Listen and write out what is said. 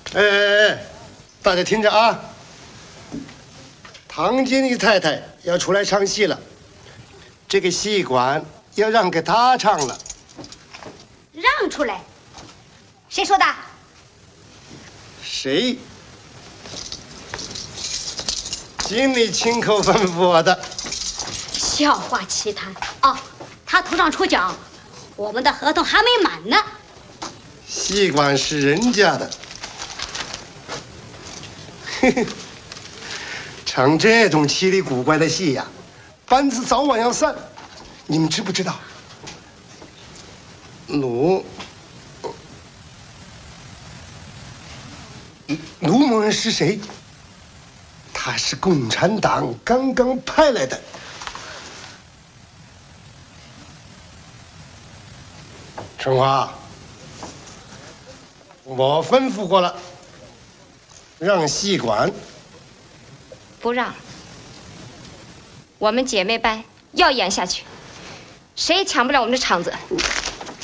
大家听着啊，唐经理太太要出来唱戏了，这个戏馆要让给她唱了。 让出来？谁说的？ 谁？经理亲口吩咐我的。 笑话奇谈哦，他头上出奖，我们的合同还没满呢。 戏馆是人家的，唱这种稀里古怪的戏呀，班子早晚要散。你们知不知道？卢某人是谁？他是共产党刚刚派来的。春华，我吩咐过了，让戏馆不让。我们姐妹班要演下去，谁也抢不了我们的场子。